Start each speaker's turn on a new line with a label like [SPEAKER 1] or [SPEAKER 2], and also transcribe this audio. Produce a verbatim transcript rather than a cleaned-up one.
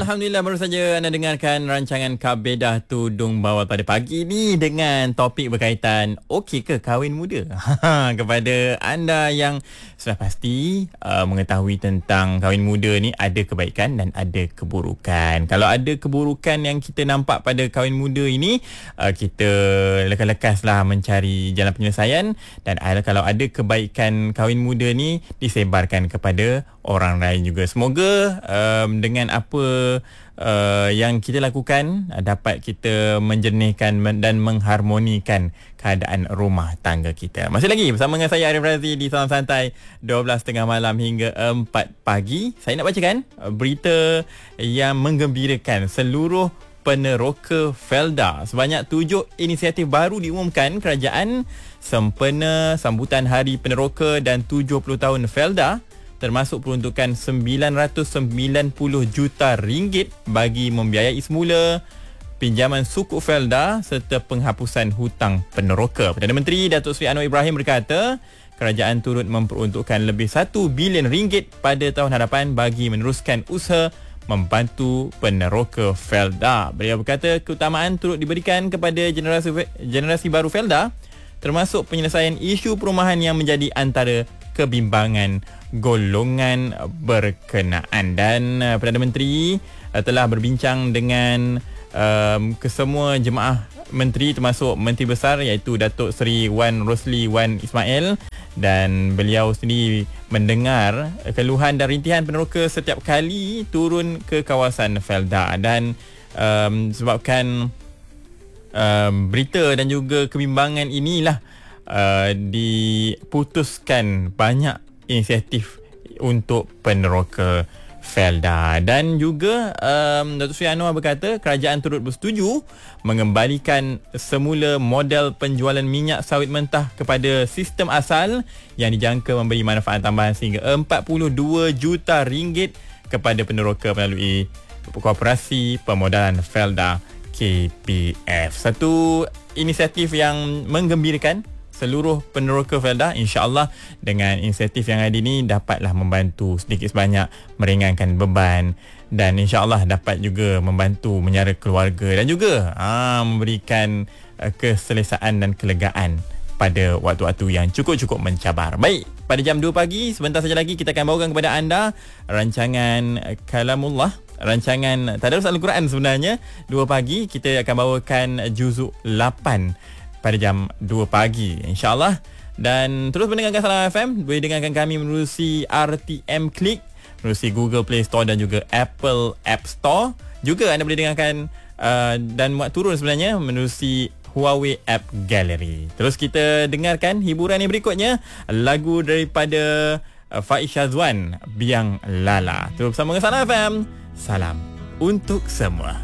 [SPEAKER 1] Alhamdulillah, baru saja anda dengarkan rancangan Kabedah Tudung Bawal pada pagi ni dengan topik berkaitan okey ke kahwin muda? Kepada anda yang sudah pasti uh, mengetahui tentang kahwin muda ni, ada kebaikan dan ada keburukan. Kalau ada keburukan yang kita nampak pada kahwin muda ini, uh, kita lekas-lekaslah mencari jalan penyelesaian, dan ada, kalau ada kebaikan kahwin muda ni disebarkan kepada orang lain juga. Semoga um, dengan apa uh, yang kita lakukan uh, dapat kita menjernihkan dan mengharmonikan keadaan rumah tangga kita. Masih lagi bersama dengan saya Arif Razi di Salam Santai dua belas tiga puluh malam hingga empat pagi. Saya nak bacakan uh, berita yang menggembirakan. Seluruh peneroka Felda, sebanyak tujuh inisiatif baru diumumkan kerajaan sempena sambutan Hari Peneroka dan tujuh puluh tahun Felda, termasuk peruntukan sembilan ratus sembilan puluh juta ringgit bagi membiayai semula pinjaman sukuk Felda serta penghapusan hutang peneroka. Perdana Menteri Datuk Seri Anwar Ibrahim berkata, kerajaan turut memperuntukkan lebih satu bilion ringgit pada tahun hadapan bagi meneruskan usaha membantu peneroka Felda. Beliau berkata keutamaan turut diberikan kepada generasi generasi baru Felda, termasuk penyelesaian isu perumahan yang menjadi antara kebimbangan golongan berkenaan. Dan uh, Perdana Menteri uh, telah berbincang dengan um, kesemua jemaah menteri, termasuk Menteri Besar iaitu Datuk Seri Wan Rosli Wan Ismail, dan beliau sendiri mendengar keluhan dan rintihan peneroka setiap kali turun ke kawasan Felda. Dan um, sebabkan um, berita dan juga kebimbangan inilah uh, diputuskan banyak inisiatif untuk peneroka Felda. Dan juga um, Datuk Seri Anwar berkata kerajaan turut bersetuju mengembalikan semula model penjualan minyak sawit mentah kepada sistem asal yang dijangka memberi manfaat tambahan sehingga empat puluh dua juta ringgit kepada peneroka melalui Koperasi Pemodalan Felda K P F. Satu inisiatif yang menggembirakan seluruh peneroka Felda. InsyaAllah dengan inisiatif yang ada ini dapatlah membantu sedikit sebanyak meringankan beban, dan insyaAllah dapat juga membantu menyara keluarga dan juga aa, memberikan uh, keselesaan dan kelegaan pada waktu-waktu yang cukup-cukup mencabar. Baik, pada jam dua pagi sebentar saja lagi kita akan bawakan kepada anda rancangan Kalamullah, rancangan Tadarus Al-Quran. Sebenarnya dua pagi kita akan bawakan juzuk lapan pada jam dua pagi, insyaAllah. Dan terus mendengarkan Salam F M. Boleh dengarkan kami menerusi R T M Click, menerusi Google Play Store dan juga Apple App Store. Juga anda boleh dengarkan uh, dan muat turun sebenarnya menerusi Huawei App Gallery. Terus kita dengarkan hiburan yang berikutnya, lagu daripada uh, Faiz Syazwan, Biang Lala. Terus bersama dengan Salam F M. Salam untuk semua.